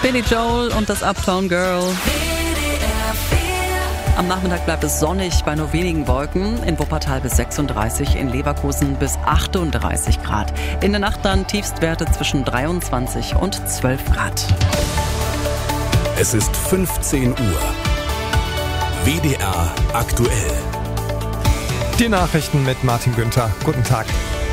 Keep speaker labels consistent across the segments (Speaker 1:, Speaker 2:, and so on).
Speaker 1: Billy Joel und das Uptown Girl. Am Nachmittag bleibt es sonnig bei nur wenigen Wolken. In Wuppertal bis 36, in Leverkusen bis 38 Grad. In der Nacht dann Tiefstwerte zwischen 23 und 12 Grad.
Speaker 2: Es ist 15 Uhr. WDR aktuell.
Speaker 3: Die Nachrichten mit Martin Günther. Guten Tag.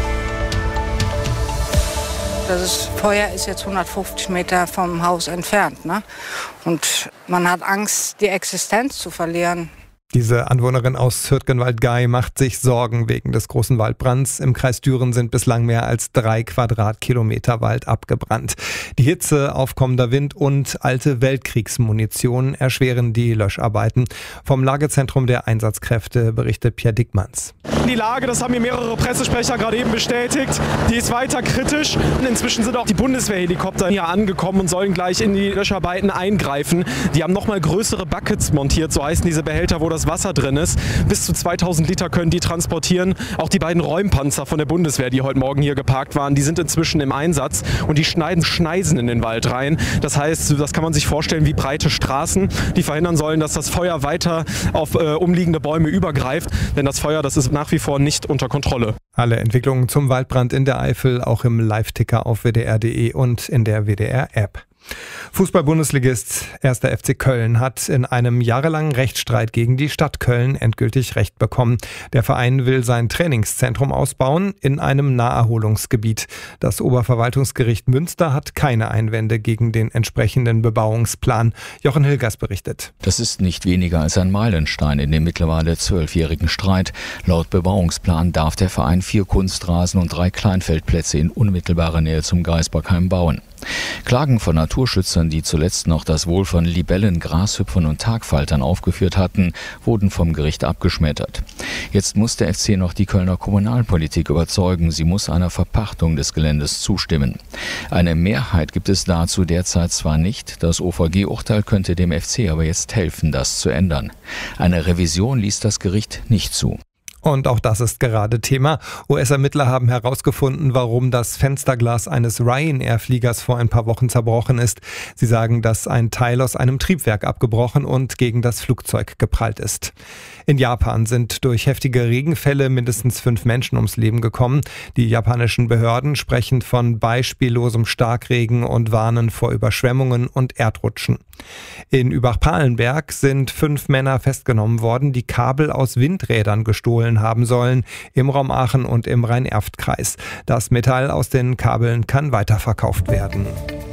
Speaker 4: Das Feuer ist jetzt 150 Meter vom Haus entfernt, ne? Und man hat Angst, die Existenz zu verlieren.
Speaker 3: Diese Anwohnerin aus Hürtgenwald-Gail macht sich Sorgen wegen des großen Waldbrands. Im Kreis Düren sind bislang mehr als 3 Quadratkilometer Wald abgebrannt. Die Hitze, aufkommender Wind und alte Weltkriegsmunition erschweren die Löscharbeiten. Vom Lagezentrum der Einsatzkräfte berichtet Pierre Dickmanns.
Speaker 5: Die Lage, das haben mir mehrere Pressesprecher gerade eben bestätigt, die ist weiter kritisch. Inzwischen sind auch die Bundeswehrhelikopter hier angekommen und sollen gleich in die Löscharbeiten eingreifen. Die haben nochmal größere Buckets montiert, so heißen diese Behälter, wo das Wasser drin ist. Bis zu 2000 Liter können die transportieren. Auch die beiden Räumpanzer von der Bundeswehr, die heute Morgen hier geparkt waren, die sind inzwischen im Einsatz und die schneiden Schneisen in den Wald rein. Das heißt, das kann man sich vorstellen wie breite Straßen, die verhindern sollen, dass das Feuer weiter auf umliegende Bäume übergreift. Denn das Feuer, das ist nach wie vor nicht unter Kontrolle.
Speaker 3: Alle Entwicklungen zum Waldbrand in der Eifel auch im Live-Ticker auf wdr.de und in der WDR-App. Fußball-Bundesligist 1. FC Köln hat in einem jahrelangen Rechtsstreit gegen die Stadt Köln endgültig Recht bekommen. Der Verein will sein Trainingszentrum ausbauen in einem Naherholungsgebiet. Das Oberverwaltungsgericht Münster hat keine Einwände gegen den entsprechenden Bebauungsplan. Jochen Hilgers berichtet.
Speaker 6: Das ist nicht weniger als ein Meilenstein in dem mittlerweile 12-jährigen Streit. Laut Bebauungsplan darf der Verein 4 Kunstrasen und 3 Kleinfeldplätze in unmittelbarer Nähe zum Gaisbergheim bauen. Klagen von Naturschützern, die zuletzt noch das Wohl von Libellen, Grashüpfern und Tagfaltern aufgeführt hatten, wurden vom Gericht abgeschmettert. Jetzt muss der FC noch die Kölner Kommunalpolitik überzeugen. Sie muss einer Verpachtung des Geländes zustimmen. Eine Mehrheit gibt es dazu derzeit zwar nicht. Das OVG-Urteil könnte dem FC aber jetzt helfen, das zu ändern. Eine Revision ließ das Gericht nicht zu.
Speaker 3: Und auch das ist gerade Thema. US-Ermittler haben herausgefunden, warum das Fensterglas eines Ryanair-Fliegers vor ein paar Wochen zerbrochen ist. Sie sagen, dass ein Teil aus einem Triebwerk abgebrochen und gegen das Flugzeug geprallt ist. In Japan sind durch heftige Regenfälle mindestens 5 Menschen ums Leben gekommen. Die japanischen Behörden sprechen von beispiellosem Starkregen und warnen vor Überschwemmungen und Erdrutschen. In Übach-Palenberg sind 5 Männer festgenommen worden, die Kabel aus Windrädern gestohlen haben sollen, im Raum Aachen und im Rhein-Erft-Kreis. Das Metall aus den Kabeln kann weiterverkauft werden.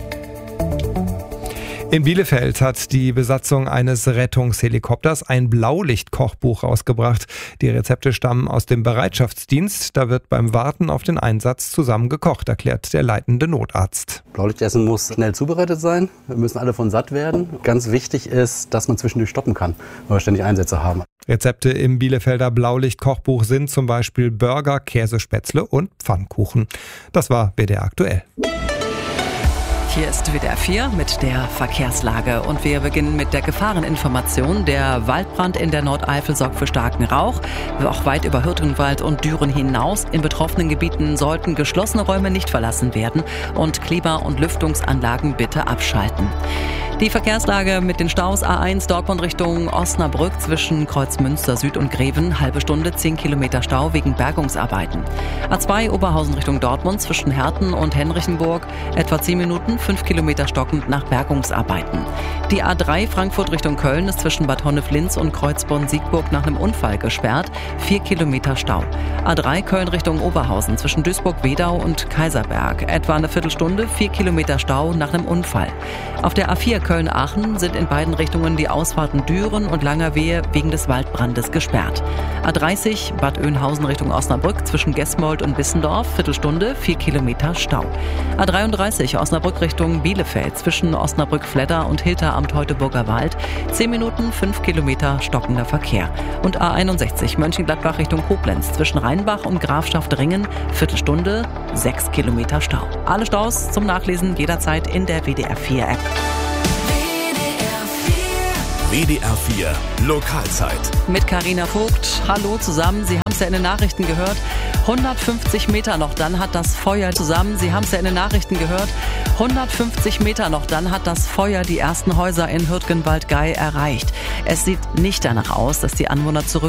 Speaker 3: In Bielefeld hat die Besatzung eines Rettungshelikopters ein Blaulicht-Kochbuch rausgebracht. Die Rezepte stammen aus dem Bereitschaftsdienst. Da wird beim Warten auf den Einsatz zusammen gekocht, erklärt der leitende Notarzt.
Speaker 7: Blaulichtessen muss schnell zubereitet sein. Wir müssen alle von satt werden. Ganz wichtig ist, dass man zwischendurch stoppen kann, weil wir ständig Einsätze haben.
Speaker 3: Rezepte im Bielefelder Blaulicht-Kochbuch sind zum Beispiel Burger, Käsespätzle und Pfannkuchen. Das war WDR aktuell.
Speaker 1: Hier ist WDR 4 mit der Verkehrslage und wir beginnen mit der Gefahreninformation. Der Waldbrand in der Nordeifel sorgt für starken Rauch, auch weit über Hürtgenwald und Düren hinaus. In betroffenen Gebieten sollten geschlossene Räume nicht verlassen werden und Klima- und Lüftungsanlagen bitte abschalten. Die Verkehrslage mit den Staus A1 Dortmund Richtung Osnabrück zwischen Kreuzmünster Süd und Greven, halbe Stunde 10 Kilometer Stau wegen Bergungsarbeiten. A2 Oberhausen Richtung Dortmund zwischen Herten und Henrichenburg, etwa 10 Minuten, 5 Kilometer stockend nach Bergungsarbeiten. Die A3 Frankfurt Richtung Köln ist zwischen Bad Honnef-Linz und Kreuzborn-Siegburg nach einem Unfall gesperrt, 4 Kilometer Stau. A3 Köln Richtung Oberhausen zwischen Duisburg-Wedau und Kaiserberg, etwa eine Viertelstunde, 4 Kilometer Stau nach einem Unfall. Auf der A4 Köln-Aachen sind in beiden Richtungen die Ausfahrten Düren und Langerwehe wegen des Waldbrandes gesperrt. A30 Bad Oeynhausen Richtung Osnabrück zwischen Gesmold und Bissendorf, Viertelstunde, 4 Kilometer Stau. A33 Osnabrück Richtung Bielefeld zwischen Osnabrück-Fledder und Hilter am Teutoburger Wald, 10 Minuten, 5 Kilometer stockender Verkehr. Und A61 Mönchengladbach Richtung Koblenz zwischen Rheinbach und Grafschaft-Ringen, Viertelstunde, 6 Kilometer Stau. Alle Staus zum Nachlesen jederzeit in der WDR 4 App.
Speaker 2: WDR 4 Lokalzeit.
Speaker 1: Mit Carina Vogt. Hallo zusammen. Sie haben es ja in den Nachrichten gehört. 150 Meter noch, dann hat das Feuer zusammen. Sie haben es ja in den Nachrichten gehört. 150 Meter noch, dann hat das Feuer die ersten Häuser in Hürtgenwald-Gey erreicht. Es sieht nicht danach aus, dass die Anwohner zurück